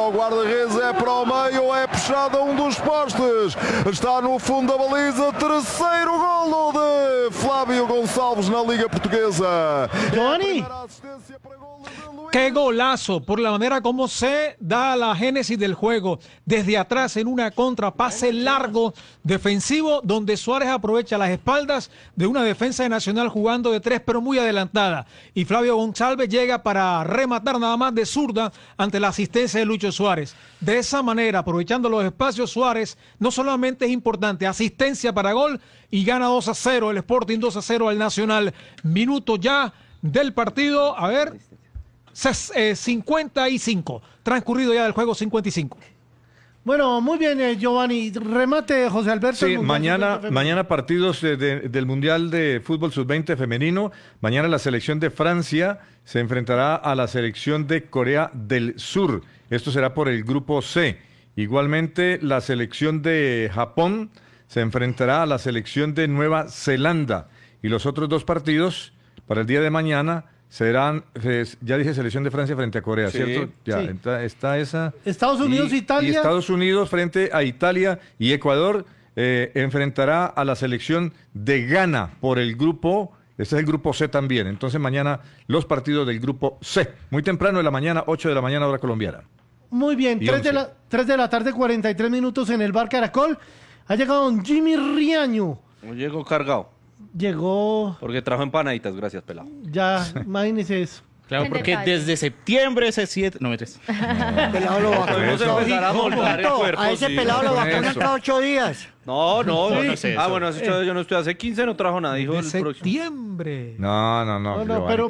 o guarda-redes, é para o meio, é puxado a dos postes. Está no fundo da baliza, terceiro golo de Flávio Gonçalves na Liga Portuguesa. Giovanni. ¡Qué golazo! Por la manera como se da la génesis del juego. Desde atrás en una contra, pase largo, defensivo, donde Suárez aprovecha las espaldas de una defensa de Nacional jugando de tres, pero muy adelantada. Y Flávio Gonçalves llega para rematar nada más de zurda ante la asistencia de Lucho Suárez. De esa manera, aprovechando los espacios, Suárez no solamente es importante, asistencia para gol y gana 2-0 el Sporting, 2-0 al Nacional. Minuto ya del partido, a ver... 55, transcurrido ya del juego 55. Bueno, muy bien, Giovanni. Remate, José Alberto. Sí, mañana partidos del Mundial de Fútbol Sub-20 femenino. Mañana la selección de Francia se enfrentará a la selección de Corea del Sur. Esto será por el grupo C. Igualmente, la selección de Japón se enfrentará a la selección de Nueva Zelanda. Y los otros dos partidos para el día de mañana serán, ya dije, selección de Francia frente a Corea, sí, ¿cierto? Ya, sí. Está esa. Estados Unidos, Italia. Y Estados Unidos frente a Italia y Ecuador enfrentará a la selección de Ghana por el grupo, este es el grupo C también. Entonces mañana los partidos del grupo C. Muy temprano de la mañana, 8 de la mañana hora colombiana. Muy bien, 3 de la tarde, 43 minutos en el Bar Caracol. Ha llegado don Jimmy Riaño. Llegó cargado. Llegó... Porque trajo empanaditas, gracias, pelado. Ya, imagínese eso. Claro, porque desde septiembre ese 7... No, me tres. Pelado lo vacunan. A ese pelado lo vacunan cada 8 días. No, no. Sí. No sé, bueno, yo no estoy hace 15, no trajo nada. Dijo De el próximo. septiembre. No, pero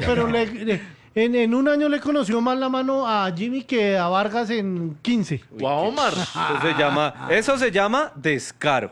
en un año le conoció más la mano a Jimmy que a Vargas en 15. O a Omar. Eso se llama descaro.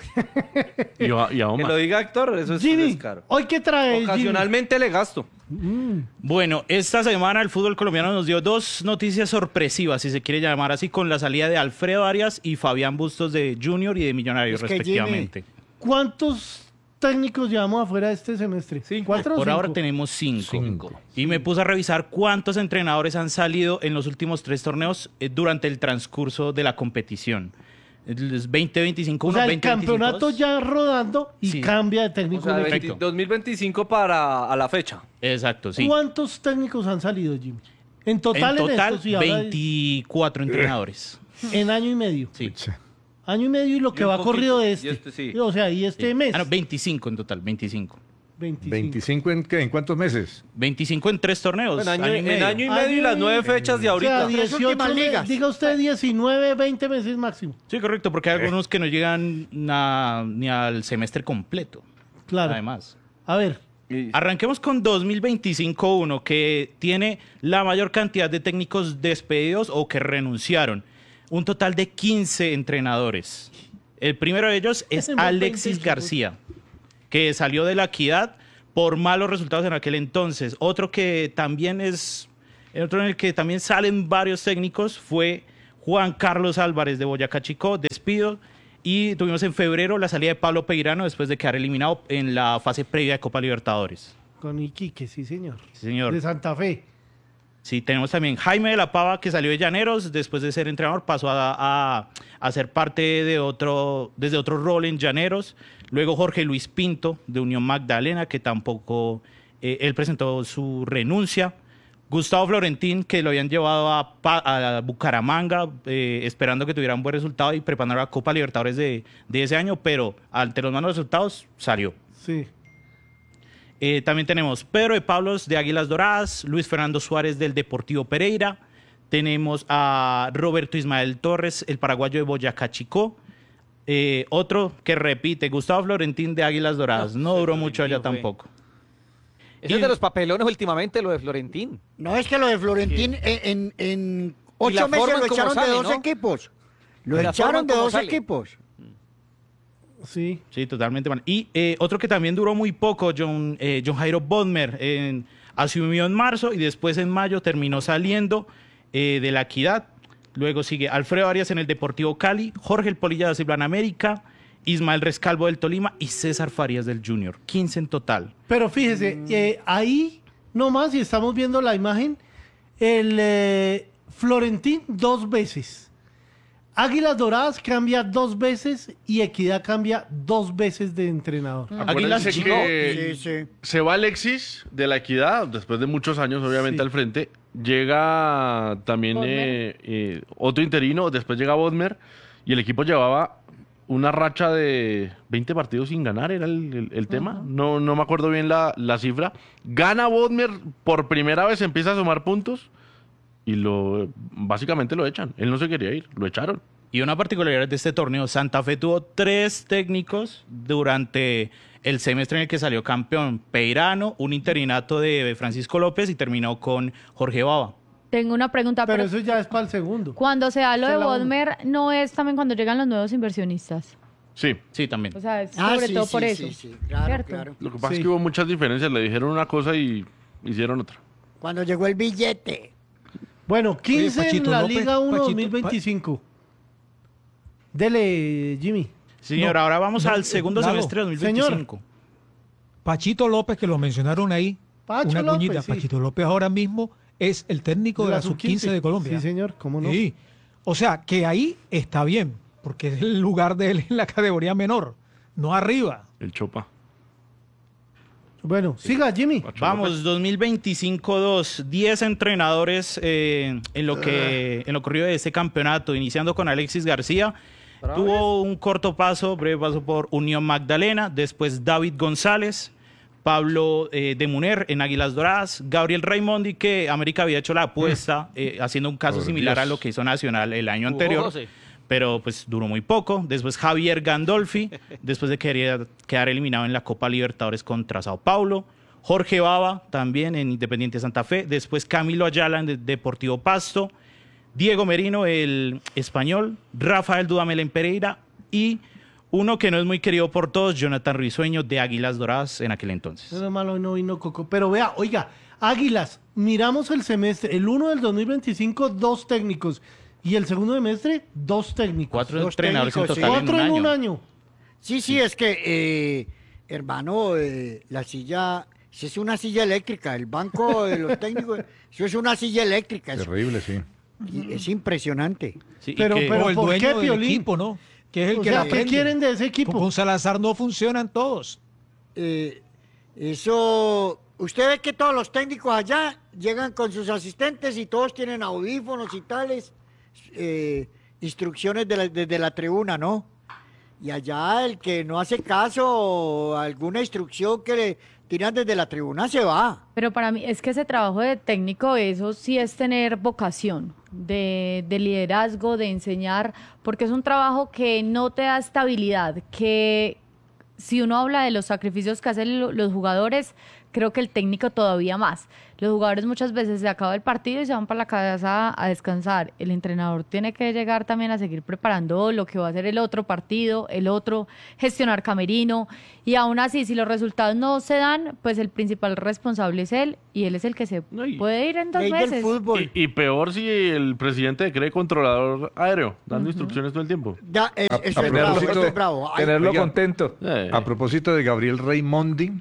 Y a Omar. Que lo diga Héctor, eso es Jimmy, descaro. ¿hoy qué trae? Ocasionalmente le gasto. Bueno, esta semana el fútbol colombiano nos dio dos noticias sorpresivas, si se quiere llamar así, con la salida de Alfredo Arias y Fabián Bustos de Junior y de Millonarios, respectivamente. Jimmy, ¿cuántos técnicos llevamos afuera este semestre? ¿4 o 5? Por ahora tenemos 5. Y me puse a revisar cuántos entrenadores han salido en los últimos 3 torneos durante el transcurso de la competición. El 2025, o sea, el 2022. campeonato ya rodando y Sí. cambia de técnico. O sea, 2025 para a la fecha. Exacto, sí. ¿Cuántos técnicos han salido, Jimmy? En total, En total, estos, sí, 24 entrenadores. en año y medio. Sí. Año y medio y lo que Y un va corrido de poquito, este. y este sí. O sea, y este mes. 25 en total, 25. 25 ¿en qué? ¿En cuántos meses? 25 en 3 torneos. En año y medio y las 9 fechas de O ahorita. sea, 18 ligas. diga usted 19, 20 meses máximo. Sí, correcto, porque hay algunos que no llegan ni al semestre completo. Claro. Además. A ver, Arranquemos con 2025-1, que tiene la mayor cantidad de técnicos despedidos o que renunciaron. Un total de 15 entrenadores. El primero de ellos es Alexis García, que salió de la Equidad por malos resultados en aquel entonces. Otro que también otro en el que también salen varios técnicos fue Juan Carlos Álvarez de Boyacá Chicó, despido. Y tuvimos en febrero la salida de Pablo Peirano después de quedar eliminado en la fase previa de Copa Libertadores. con Iquique, sí señor. Sí, señor. De Santa Fe. Sí, tenemos también Jaime de la Pava, que salió de Llaneros, después de ser entrenador pasó a ser parte de desde otro rol en Llaneros. Luego Jorge Luis Pinto, de Unión Magdalena, que tampoco, él presentó su renuncia. Gustavo Florentín, que lo habían llevado a Bucaramanga, esperando que tuviera un buen resultado y preparando la Copa Libertadores de ese año, pero ante los malos resultados salió. Sí. También tenemos Pedro de Pablos de Águilas Doradas, Luis Fernando Suárez del Deportivo Pereira, tenemos a Roberto Ismael Torres, el paraguayo de Boyacá Chicó, otro que repite, Gustavo Florentín de Águilas Doradas, no duró mucho allá tampoco. Eso es de los papelones últimamente, lo de Florentín. No, es que lo de Florentín en 8 la meses forma lo en cómo echaron sale, de 2 ¿no? equipos. Lo Y la forma echaron en de cómo 2 sale. equipos. Sí. Sí, totalmente mal. Y otro que también duró muy poco, John Jairo Bodmer, asumió en marzo y después en mayo terminó saliendo de la Equidad. Luego sigue Alfredo Arias en el Deportivo Cali, Jorge El Polilla da Silva en América, Ismael Rescalvo del Tolima y César Farías del Junior. 15 en total. Pero fíjese, ahí nomás, y estamos viendo la imagen, el Florentín 2 veces. Águilas Doradas cambia 2 veces y Equidad cambia 2 veces de entrenador. Águilas Acuérdense que Sí, sí. se va Alexis de la Equidad, después de muchos años, obviamente, Sí. al frente. Llega también otro interino, después llega Bodmer, y el equipo llevaba una racha de 20 partidos sin ganar, era el tema. No me acuerdo bien la cifra. Gana Bodmer, por primera vez empieza a sumar puntos, y básicamente lo echan. Él no se quería ir, lo echaron. Y una particularidad de este torneo, Santa Fe tuvo 3 técnicos durante el semestre en el que salió campeón. Peirano, un interinato de Francisco López y terminó con Jorge Baba. Tengo una pregunta. Pero eso ya es para el segundo. Cuando se da lo Esa de es la uno. Bodmer, ¿no es también cuando llegan los nuevos inversionistas? Sí. Sí, también. O sea, es sobre todo por eso. Sí, claro, ¿cierto? claro. Lo que pasa Sí. es que hubo muchas diferencias. Le dijeron una cosa y hicieron otra. Cuando llegó el billete. Bueno, 15 Pachito en la López, Liga 1 Pachito, 2025. Dele, Jimmy. Señor, No, ahora vamos no, al segundo Lalo, semestre de 2025. Pachito López, que lo mencionaron ahí, Pacho una López, cuñita. sí. Pachito López ahora mismo es el técnico de la sub-15 de Colombia. Sí, señor, cómo no. Sí. O sea, que ahí está bien, porque es el lugar de él en la categoría menor, no arriba. El Chopa. Bueno, siga, Jimmy. Vamos, 2025-2, 10 entrenadores en lo corrido de este campeonato, iniciando con Alexis García. Tuvo un breve paso por Unión Magdalena, después David González, Pablo de Muner en Águilas Doradas, Gabriel Raimondi, que América había hecho la apuesta, haciendo un caso Por similar a Dios. lo que hizo Nacional el año anterior. José. Pero pues duró muy poco. Después Javier Gandolfi, después de quedar eliminado en la Copa Libertadores contra Sao Paulo. Jorge Baba, también en Independiente Santa Fe. Después Camilo Ayala en Deportivo Pasto. Diego Merino, el español. Rafael Dudamel en Pereira. Y uno que no es muy querido por todos, Jonathan Risueño de Águilas Doradas en aquel entonces. No es malo, no vino Coco. Pero vea, oiga, Águilas, miramos el semestre. El 1 del 2025, 2 técnicos. Y el segundo semestre, 2 técnicos. 4 Dos entrenadores en técnicos, sí. total 4 en un año. año. Sí, es que, hermano, la silla, si es una silla eléctrica, el banco de los técnicos, eso es una silla eléctrica, Terrible, sí. es impresionante. Sí, y Pero- que- pero- O el ¿por dueño qué, del Piolín? equipo, ¿no? Que es el O que sea, la ¿qué prende. quieren de ese equipo? Con Salazar no funcionan todos. Eso, usted ve que todos los técnicos allá llegan con sus asistentes y todos tienen audífonos y tales, instrucciones desde la tribuna, ¿no? Y allá el que no hace caso o alguna instrucción que le tiran desde la tribuna se va. Pero para mí es que ese trabajo de técnico, eso sí es tener vocación de liderazgo, de enseñar, porque es un trabajo que no te da estabilidad, que si uno habla de los sacrificios que hacen los jugadores, creo que el técnico todavía más. Los jugadores muchas veces se acaba el partido y se van para la casa a descansar. El entrenador tiene que llegar también a seguir preparando lo que va a hacer el otro partido, el otro, gestionar camerino. Y aún así, si los resultados no se dan, pues el principal responsable es él y él es el que se No, y- puede ir en 2 Ley del meses. fútbol. Y peor si el presidente cree controlador aéreo, dando instrucciones todo el tiempo. Eso es a bravo, propósito- eso es bravo. Ay, Tenerlo Oiga. contento. A propósito de Gabriel Raimondi,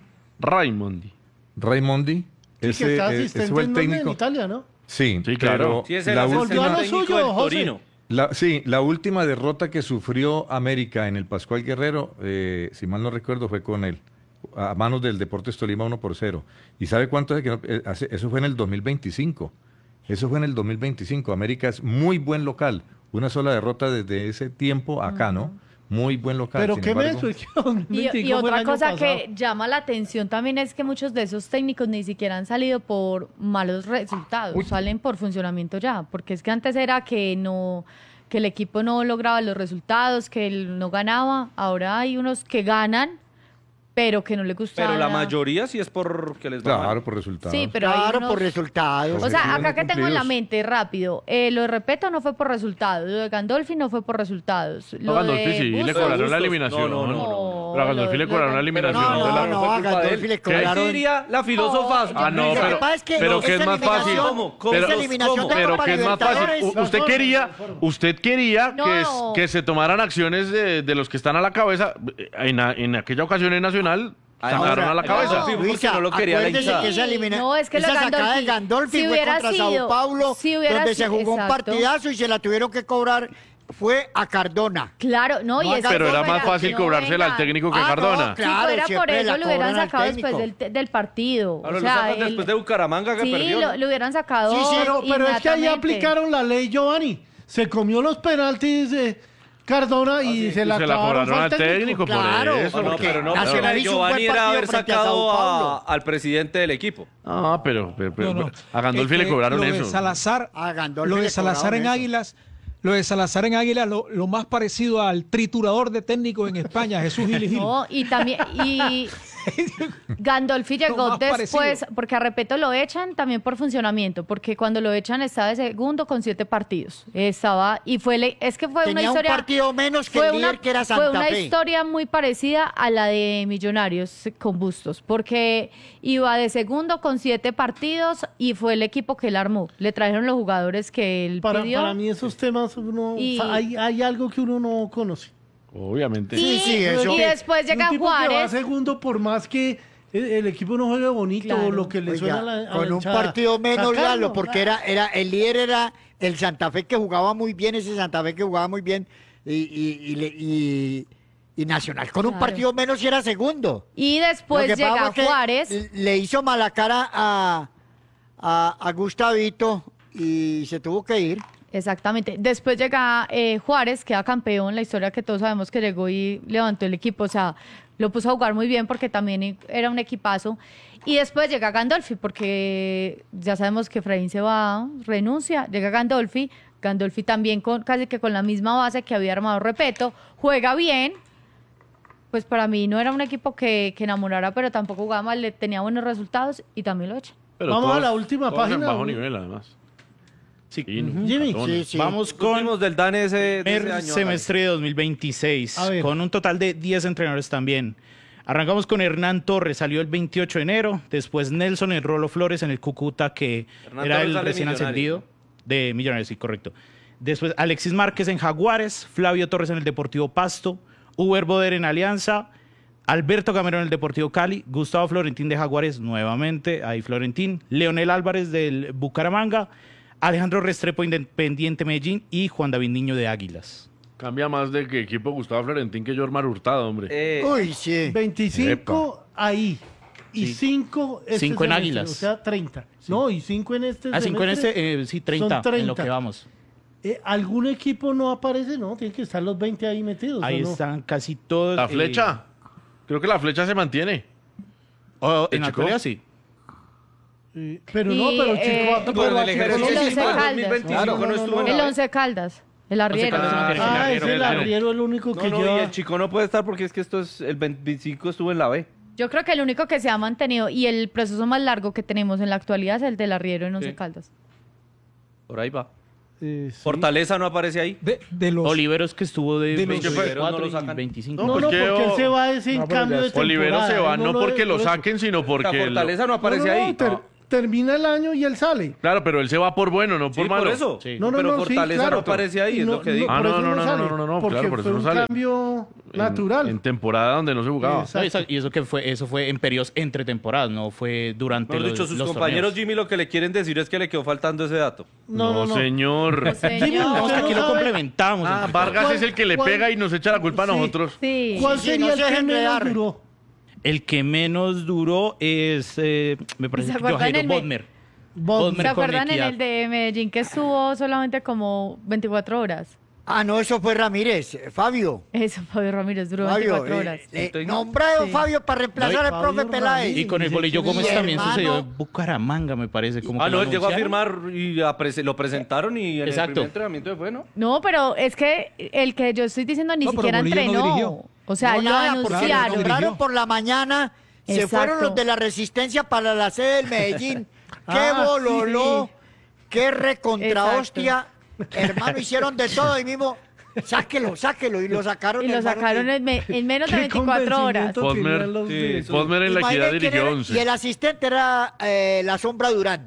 Sí, que ese está ese asistente fue el en donde, en técnico. Italia, ¿no? Sí, Sí, claro. pero Sí, es el la asistente Volvió a lo técnico suyo, del José. Torino. La última derrota que sufrió América en el Pascual Guerrero, si mal no recuerdo, fue con él, a manos del Deportes Tolima 1-0. ¿Y sabe cuánto es que eso fue en el 2025? Eso fue en el 2025. América es muy buen local. Una sola derrota desde ese tiempo acá, ¿no? Muy buen local. Pero sin qué embargo- mes, que Y 2025 fue el otra año cosa pasado. que llama la atención también es que muchos de esos técnicos ni siquiera han salido por malos resultados, salen por funcionamiento ya, porque es que antes era que el equipo no lograba los resultados, que él no ganaba, ahora hay unos que ganan, pero que no les gusta. Pero la mayoría sí es porque les va mal. Claro, por resultados. Sí, pero hay claro, unos- por resultados. O sea, acá que Objetivos tengo en la cumplidos. mente, rápido, lo de Repeto no fue por resultados, lo de Gandolfi no fue por resultados. No, Lo Gandolfi de sí, le Bustos- cobraron la Bustos. eliminación. No. Pero a Gandolfi le cobraron la eliminación. No, de la- no, a Gandolfi le Ahí cobraron. sí diría la filósofa. Ah, no, Lo que pero, pasa es que pero esa que es más fácil. eliminación- ¿Cómo? esa Pero, eliminación de pero Copa que es más fácil. Libertadores- Usted quería No. que se tomaran acciones de los que están a la cabeza. En aquella ocasión en Nacional Sacaron a la cabeza. No. Porque no lo quería la acuérdese hinchada. que No, es que lo esa de sacada de Gandolfi, Gandolfi si fue hubiera contra sido- Sao Paulo, si hubiera donde se sido- jugó un exacto. partidazo y se la tuvieron que cobrar, fue a Cardona. Claro, no, y No, es que Pero era fuera- más fácil no, cobrársela al venga. técnico que Ah, no, Cardona. claro. Si fuera por siempre eso la lo hubieran cobran al sacado después técnico. del partido. Ahora O lo sea, sacan después de Bucaramanga que sí, perdió. ¿no? lo hubieran sacado. Sí, sí, Pero es que ahí inmediatamente. aplicaron la ley Giovanni. Se comió los penaltis de Cardona y se la Y se la clavaron cobraron al técnico por Claro, eso. No, porque pero no, Nacional pero hizo un Giovanni buen era partido haber frente a sacado Sao Paulo. al presidente del equipo. Ah, pero No. a Gandolfi le cobraron lo eso. De Salazar, A Gandolfi lo le de Salazar en cobraron eso. Águilas, lo más parecido al triturador de técnicos en España, Jesús Gil y Gil. No, y también, y Gandolfi llegó más después, parecido. porque a Repeto lo echan también por funcionamiento, porque cuando lo echan estaba de segundo con 7 partidos. Es que fue una Tenía un historia. partido menos que fue el líder, que era fue Santa una Fe. historia muy parecida a la de Millonarios con Bustos, porque iba de segundo con 7 partidos y fue el equipo que él armó. Le trajeron los jugadores que él pidió. Para mí esos temas Y- hay algo que uno no conoce. Obviamente. Sí, eso. Y después Un llega tipo que va Juárez. segundo por más que el equipo no juegue bonito Claro. o lo que le Oiga, suena a la con un hinchada. partido menos, Sacarlo. Lalo, porque el líder era el Santa Fe, que jugaba muy bien, ese Santa Fe que jugaba muy bien, y Nacional con un Claro. partido menos y era segundo. Y Lo después que pasa llega fue que Juárez. le hizo mala cara a Gustavito y se tuvo que ir. Exactamente. Después llega Juárez, queda campeón, la historia que todos sabemos que llegó y levantó el equipo, o sea, lo puso a jugar muy bien porque también era un equipazo. Y después llega Gandolfi, porque ya sabemos que Efraín se va, renuncia, llega Gandolfi también casi que con la misma base que había armado Repeto, juega bien. Pues para mí no era un equipo que enamorara, pero tampoco jugaba mal, tenía buenos resultados y también lo echa. Pero Vamos a todos- la última todos en página. bajo nivel, además. Sí. Pino, Jimmy. Catone. Sí. Vamos Con con del DAN de ese primer año. semestre de 2026, A ver. con un total de 10 entrenadores también. Arrancamos con Hernán Torres, salió el 28 de enero. Después Nelson El Rolo Flores en el Cúcuta, que Hernán era Torres el sale recién Millonario, ascendido de Millonarios, sí, correcto. Después Alexis Márquez en Jaguares, Flavio Torres en el Deportivo Pasto, Uber Boder en Alianza, Alberto Gamero en el Deportivo Cali, Gustavo Florentín de Jaguares nuevamente, ahí Florentín, Leonel Álvarez del Bucaramanga, Alejandro Restrepo Independiente Medellín y Juan David Niño de Águilas. Cambia más de que equipo Gustavo Florentín que Jormar Hurtado, hombre. Uy, sí. 25 ahí. Y Sí. 5 este 5 en semestre, Águilas. O sea, 30. No, y 5 en este 5 en semestre. este, sí, 30, son en lo que vamos. ¿Algún equipo no aparece? No, tienen que estar los 20 ahí metidos. Ahí ¿o no? están casi todos. La flecha. Creo que la flecha se mantiene. En la Chico. actualidad sí. Pero Y, no, pero Chico el pero Once Caldas. Claro, no estuvo en El la B. 11 Caldas, el arriero. Caldas no tiene Ah, el es el arriero. arriero el único que No, lleva. y el chico no puede estar porque es que esto es el 25 estuvo en la B. Yo creo que el único que se ha mantenido y el proceso más largo que tenemos en la actualidad es el del arriero en Once Sí. Caldas. Por ahí va. Sí. Fortaleza no aparece ahí. De los Oliveros que estuvo de De los 24 no lo y sacan. 25. No, ¿por no, qué porque él o- se va ese en No, pero cambio ya de es- temporada. Olivero se va él no lo porque debe- lo por eso. saquen, sino porque... La Fortaleza no aparece No, no, ahí. termina el año y él sale. Claro, pero él se va por bueno, no Sí, por malo. por eso. Sí. No, no, Pero no, sí, Fortaleza claro. no aparece ahí, Y es no- lo que digo. Ah, por no, eso no, no, sale, no, no, porque claro, por eso fue no un sale. cambio natural. En temporada donde no se jugaba. Exacto. Y eso que fue, eso fue en periodos entre temporadas, no fue durante Mejor los, dicho, sus los compañeros torneos. Jimmy lo que le quieren decir es que le quedó faltando ese dato. No, señor. Señor. Jimmy, No, es que ¿usted aquí no lo sabe? complementamos. Ah, entre Vargas ¿Cuál- es el que le cuál- pega y nos echa la culpa a Sí. nosotros. Sí. ¿Cuál Sí, sería no el se que dejen menos enredar. duró? El que menos duró es, me parece ¿Se que acuerdan Jairo el Bodmer. ¿Se con acuerdan en Equidad. el de Medellín que estuvo solamente como 24 horas? Ah, no, eso fue Ramírez, Fabio. Eso, Fabio Ramírez, duró Fabio, 24 horas. nombrado Sí. Fabio para reemplazar al Fabio profe Peláez. Y con el Sí, Bolillo sí, Gómez sí. también Hermano. sucedió en Bucaramanga, me parece. Como Ah, que no, lo él llegó a anunciaron. firmar y lo presentaron y en el Exacto. primer entrenamiento se fue, ¿no? No, pero es que el que yo estoy diciendo ni No, pero siquiera Bolillo no entrenó. dirigió. O sea, No, lo nada, porque anunciaron. lo nombraron por la mañana. Se Exacto. fueron los de la Resistencia para la sede del Medellín. ¡Qué Ah, bololó! ¡Qué recontra Exacto. hostia! Hermano, hicieron de todo y mismo, sáquelo. Y lo sacaron. Y lo hermano, sacaron sí. en menos de Qué 24 horas. convencimiento Posmer. tenían los Sí, de- eso- Posmer en la equidad Imaginen quién dirigió era, 11. y el asistente era la Sombra Durán.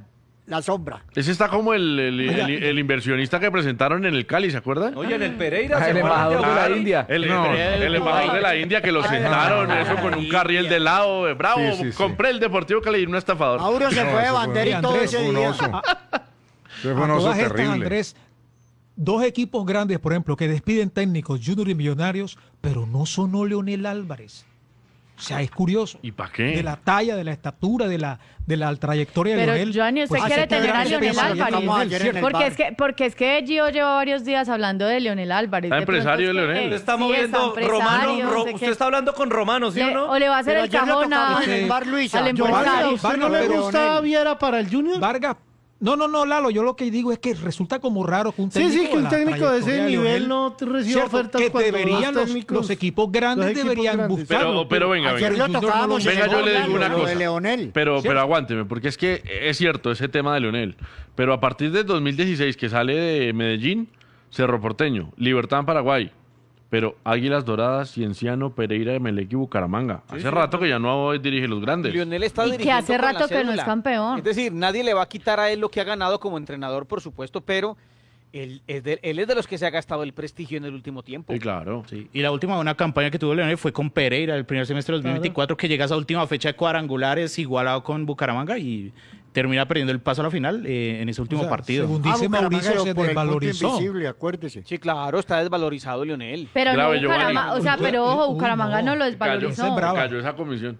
la sombra. Ese está como el inversionista que presentaron en el Cali, ¿se acuerdan? Oye, en el Pereira. El embajador de la India. El embajador de la India que lo sentaron, eso con un carriel de lado. Bravo, Sí. compré el Deportivo Cali y un estafador. Mauro se fue de bandera y todo Andrés, ese Un día. oso. Ese fue un A oso todas estas, terrible. Andrés, dos equipos grandes, por ejemplo, que despiden técnicos, Junior y Millonarios, pero no sonó Leonel Álvarez. O sea, es curioso. ¿Y para qué? De la talla, de la estatura, de la trayectoria de Pero Leonel. Johnny, usted pues, quiere hace tener a grandes Leonel pensadores. Álvarez. Estamos ayer en el Porque es que Gio lleva varios días hablando de Leonel Álvarez. Ah, De pronto empresario es de que, Leonel. Usted está sí, moviendo empresario, Romano. no sé Usted qué. está hablando con Romano, ¿sí o no? O le va a hacer Pero el ayer lo cajón tocamos en a, el bar Luisa. al Yo- Vargas, ¿a empresario. usted no le Vargas, gusta Leonel. Viera para el Junior? Vargas. No, Lalo, yo lo que digo es que resulta como raro que un Sí, técnico sí, que un la técnico de ese trayectoria nivel Leonel, no reciba cierto, ofertas que cuando deberían los los técnicos- equipos grandes los equipos deberían grandes. buscarlo. Pero venga, Ayer venga. lo tocábamos en Venga, el yo bar le digo una Luisa, lo cosa. de Leonel. Pero aguánteme, porque es que es cierto ese tema de Leonel. Pero a partir de 2016, que sale de Medellín, Cerro Porteño, Libertad en Paraguay, pero Águilas Doradas, Cienciano, Pereira, Emelec y Bucaramanga. Hace rato que ya no dirige los grandes. Lionel está Y que dirigiendo hace con la rato que no es cédula. campeón. Es decir, nadie le va a quitar a él lo que ha ganado como entrenador, por supuesto, pero él es de los que se ha gastado el prestigio en el último tiempo. Sí, claro. Sí, y la última buena campaña que tuvo Leonel fue con Pereira el primer semestre de 2024, que llega a esa última fecha de cuadrangulares igualado con Bucaramanga y termina perdiendo el paso a la final en ese último O sea, partido. según Ah, dice Bucaramanga, Mauricio, pero se por el punto desvalorizó. invisible, acuérdese. Sí, claro, está desvalorizado Lionel. Pero no Grave, Giovanni. Bucaramanga, o sea, pero ojo, Uy, Bucaramanga no. no lo Cayó, desvalorizó. es bravo. cayó esa comisión.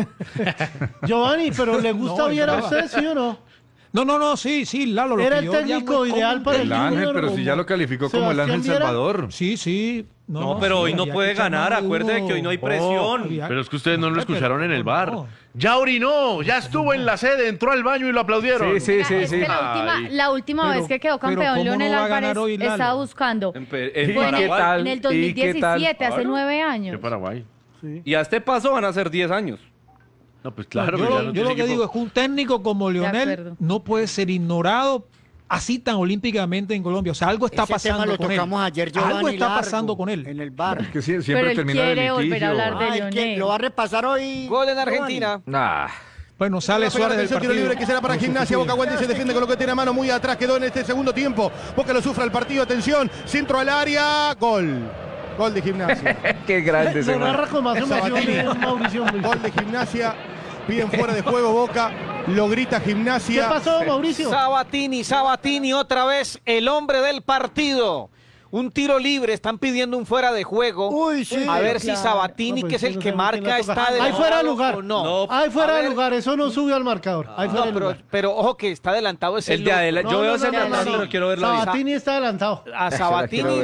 Giovanni, ¿pero le gusta No, Viera a brava. usted, sí o no? No, sí, Lalo. lo Era que el yo técnico llamo ideal para El Ángel, Junior, pero si como ya lo calificó como el Sebastián Ángel Viera. Salvador. Sí. No, pero hoy no había puede que echar ganar. mano de Acuérdate uno. que hoy no hay presión. Había- Pero es que ustedes no lo Pero escucharon en el bar. no. Ya orinó, ya estuvo en la sede, entró al baño y lo aplaudieron. Mira, es que la última Pero- vez que quedó pero campeón ¿cómo no Leonel va a Álvarez ganar hoy, Lalo? estaba buscando. En Fue en, Paraguay. en el 2017, hace 9 años. De Paraguay. Y a este paso van a ser 10 años. No, pues claro. yo pero ya lo, no yo tiene lo que equipo. digo es que un técnico como Leonel acuerdo. no puede ser ignorado así tan olímpicamente en Colombia. O sea, algo está Ese tema pasando lo con él. tocamos ayer, Giovanni, Algo está largo, pasando con él. en el bar. Que siempre Pero él termina de quiere volver a litigio. hablar de Ah, es que Leonel. lo va a repasar hoy. Gol en Giovanni. Argentina. Bueno, sale Suárez del El tiro partido. libre que será para Gimnasia. Boca Guante se defiende con lo que tiene a mano muy atrás. Quedó en este segundo tiempo. Boca lo sufre el partido. Atención. Centro al área. Gol. Gol de Gimnasia. Qué grande Lo narra con más emoción Sabatini. Mauricio. Gol de Gimnasia. Piden fuera de juego Boca. Lo grita ¿Qué Gimnasia. pasó, Mauricio? Sabatini, otra vez el hombre del partido. Un tiro libre, están pidiendo un fuera de juego. Uy, sí. A ver si Claro. Sabatini, No, pues que es sí, el no que sabemos quién marca, le toca. está Ahí adelantado fuera de lugar. o no. Ahí fuera A de ver, lugar, eso no subió al marcador. Ahí fuera No, de lugar. pero ojo que está adelantado ese El de adelante. Yo veo ese no, adelante, no. pero quiero ver la vista. Sabatini está adelantado. A Sabatini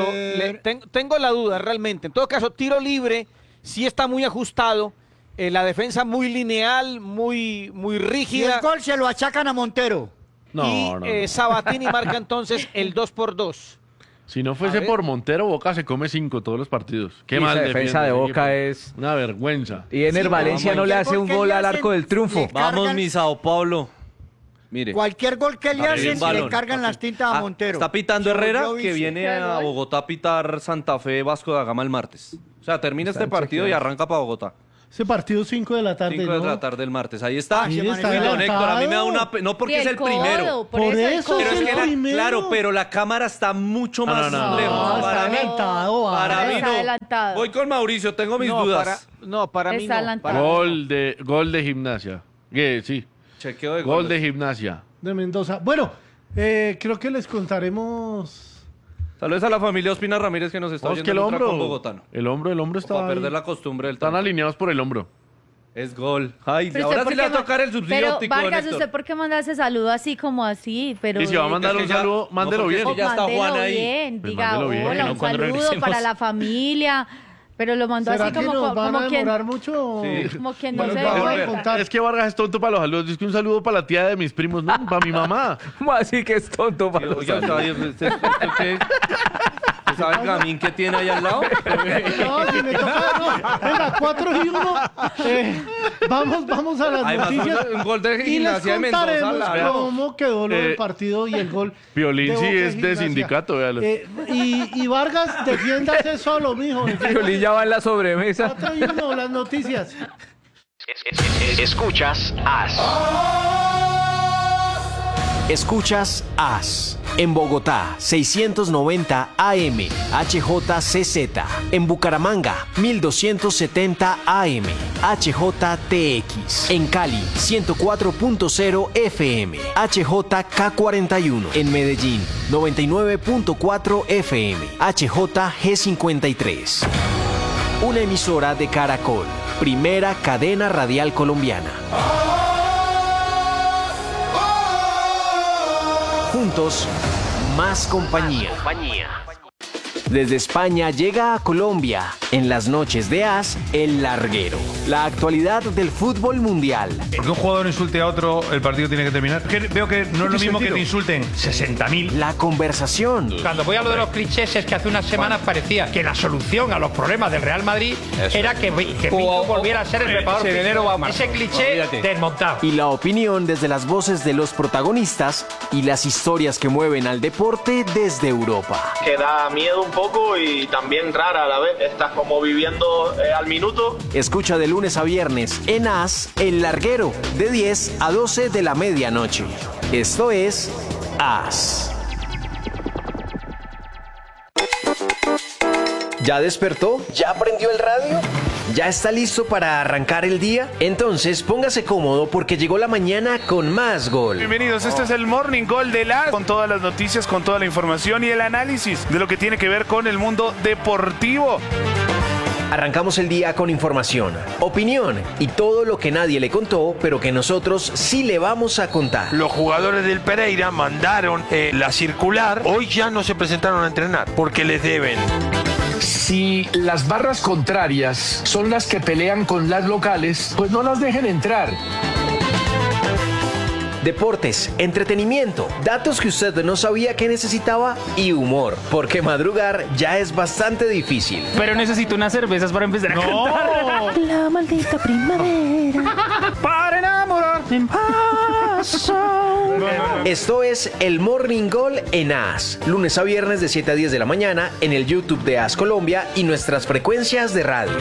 tengo la duda realmente. En todo caso, tiro libre, sí está muy ajustado. La defensa muy lineal, muy Y el rígida. gol se lo achacan a Montero. No, no. Sabatini marca entonces el 2-2. Si no A fuese ver. por Montero, Boca se come 5 todos los partidos. Qué Y mal esa defensa defiende de ese Boca equipo. es... Una vergüenza. Y Ener Sí, Valencia vamos, no le cualquier hace gol un que gol le al hacen, arco del triunfo. le Vamos, cargan- mi Sao Paulo. Mire. Cualquier gol que le Ahí hacen, un balón. le cargan las tintas a Ah, Montero. Está pitando Se Herrera, volvió que vicio. viene a Bogotá a pitar Santa Fe Vasco da Gama el martes. O sea, termina este partido y arranca para Bogotá. Ese partido 5 de la tarde, 5 de ¿no? la tarde el martes. Ahí está. Ah, sí, Uy, está don adelantado. Héctor, a mí me da una... No porque Y es el primero. Por Por eso el eso codo. Pero es el que primero. claro, pero la cámara está mucho más no, lejos. No, está Para mí, adelantado. para vale. mí Está no. adelantado. Voy con Mauricio, tengo mis dudas. Para mí Está no. adelantado. Para mí no. Gol de Gimnasia. Sí. Chequeo de Gol goles. de Gimnasia. De Mendoza. Bueno, creo que les contaremos... Saludos a la familia Ospina Ramírez que nos está Vamos oyendo que el en Ultra con hombro. bogotano. El hombro está. Para perder ahí. la costumbre del Están tanto. alineados por el hombro. Es gol. Ay, Pero ahora usted, sí ¿por le va a qué tocar el subsidio Pero óptico, don Vargas, Héctor. ¿usted por qué manda ese saludo así como así? Pero Y si va a mandar es que un ya- saludo, mándelo porque bien. es que ya está mándelo Juan ahí. bien, Pues diga mándelo bien. hola, Bueno, un cuando saludo regresemos. para la familia, pero lo mandó ¿Será así que como, nos van como a quien, demorar mucho? Sí. como quien no Bueno, se ya voy a dejó. contar. Es que Vargas es tonto para los saludos. Es que un saludo para la tía de mis primos, no, para mi mamá. ¿Cómo así que es tonto para los Oiga, saludos? ¿usted qué? ¿Usted sabe el gamín que tiene ahí al lado? No, si me toca, no. Venga, 4-1. Vamos a las Además, noticias. un gol de Y les Gimnasia de Mendoza. contaremos Lara. cómo quedó lo del partido y el gol. Piolín de sí Boca y es de Gimnasia. sindicato, véalo. Y Vargas, defiéndase solo, mijo. Piolín ya va en la sobremesa. 4-1, las noticias. Escuchas AS. Escuchas AS. En Bogotá, 690 AM, HJCZ. En Bucaramanga, 1270 AM, HJTX. En Cali, 104.0 FM, HJK41. En Medellín, 99.4 FM, HJG53. Una emisora de Caracol, primera cadena radial colombiana. Juntos, más compañía. Desde España llega a Colombia, en las noches de AS, El Larguero. La actualidad del fútbol mundial. Porque un jugador insulte a otro, el partido tiene que terminar. Veo que no es lo mismo que te insulten 60.000. La conversación. Cuando voy a lo de los clichés es que hace unas semanas parecía que la solución a los problemas del Real Madrid era que Pinto volviera a ser el preparador físico. Ese cliché desmontado. Y la opinión desde las voces de los protagonistas y las historias que mueven al deporte desde Europa. Que da miedo un poco y también rara a la vez. Estás como viviendo al minuto. Escucha de lunes a viernes en AS, El Larguero, de 10 a 12 de la medianoche. Esto es AS. ¿Ya despertó? ¿Ya prendió el radio? ¿Ya está listo para arrancar el día? Entonces póngase cómodo porque llegó la mañana con más gol. Bienvenidos, este es el Morning Gol de AS, con todas las noticias, con toda la información y el análisis de lo que tiene que ver con el mundo deportivo. Arrancamos el día con información, opinión y todo lo que nadie le contó, pero que nosotros sí le vamos a contar. Los jugadores del Pereira mandaron la circular. Hoy ya no se presentaron a entrenar porque les deben. Si las barras contrarias son las que pelean con las locales, pues no las dejen entrar. Deportes, entretenimiento, datos que usted no sabía que necesitaba y humor, porque madrugar ya es bastante difícil. Pero necesito unas cervezas para empezar a cantar. La maldita primavera. Para enamorarte en paz. Esto es el Morning Gol en AS, lunes a viernes de 7 a 10 de la mañana en el YouTube de AS Colombia y nuestras frecuencias de radio.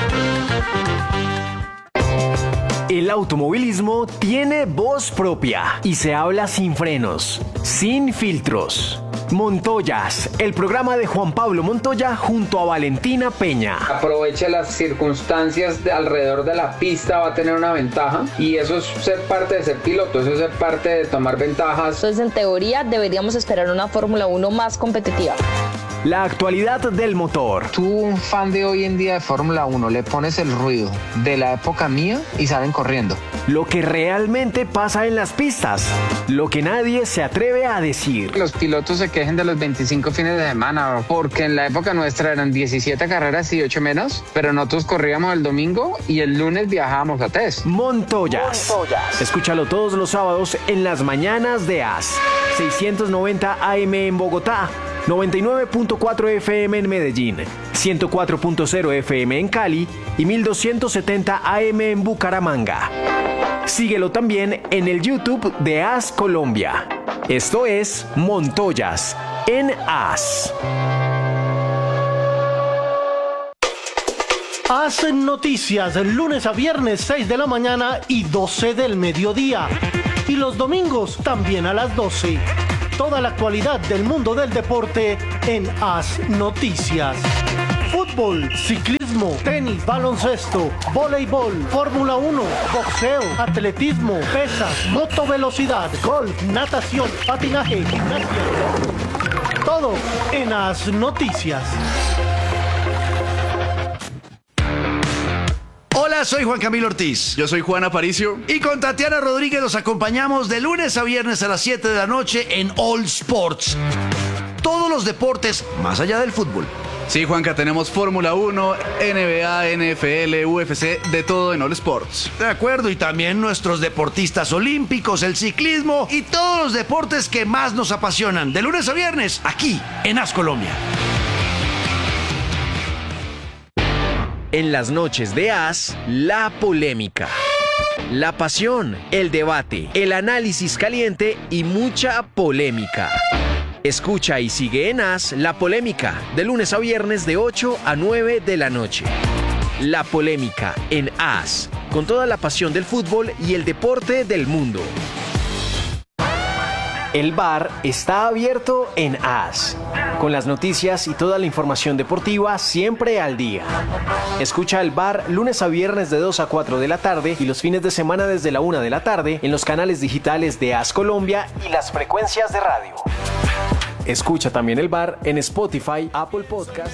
El automovilismo tiene voz propia y se habla sin frenos, sin filtros. Montoyas, el programa de Juan Pablo Montoya junto a Valentina Peña. Aproveche las circunstancias alrededor de la pista, va a tener una ventaja y eso es ser parte de ser piloto, eso es ser parte de tomar ventajas. Entonces, en teoría, deberíamos esperar una Fórmula 1 más competitiva. La actualidad del motor. Tú, un fan de hoy en día de Fórmula 1, le pones el ruido de la época mía y salen corriendo. Lo que realmente pasa en las pistas, lo que nadie se atreve a decir. Los pilotos se quejen de los 25 fines de semana, porque en la época nuestra eran 17 carreras y 8 menos, pero nosotros corríamos el domingo y el lunes viajábamos a test. Montoyas. Escúchalo todos los sábados en las mañanas de AS. 690 AM en Bogotá. 99.4 FM en Medellín, 104.0 FM en Cali y 1270 AM en Bucaramanga. Síguelo también en el YouTube de AS Colombia. Esto es Montoyas en AS. AS Noticias, lunes a viernes 6 de la mañana y 12 del mediodía. Y los domingos también a las 12. Toda la actualidad del mundo del deporte en AS Noticias. Fútbol, ciclismo, tenis, baloncesto, voleibol, Fórmula 1, boxeo, atletismo, pesas, motovelocidad, golf, natación, patinaje, gimnasia. Todo en AS Noticias. Hola, soy Juan Camilo Ortiz. Yo soy Juan Aparicio. Y con Tatiana Rodríguez los acompañamos de lunes a viernes a las 7 de la noche en All Sports. Todos los deportes más allá del fútbol. Sí, Juanca, tenemos Fórmula 1, NBA, NFL, UFC, de todo en All Sports. De acuerdo, y también nuestros deportistas olímpicos, el ciclismo y todos los deportes que más nos apasionan. De lunes a viernes, aquí en AS Colombia. En las noches de AS, la polémica, la pasión, el debate, el análisis caliente y mucha polémica. Escucha y sigue en AS La Polémica, de lunes a viernes de 8 a 9 de la noche. La Polémica en AS, con toda la pasión del fútbol y el deporte del mundo. El bar está abierto en AS, con las noticias y toda la información deportiva siempre al día. Escucha el bar lunes a viernes de 2 a 4 de la tarde y los fines de semana desde la 1 de la tarde en los canales digitales de AS Colombia y las frecuencias de radio. Escucha también el bar en Spotify, Apple Podcast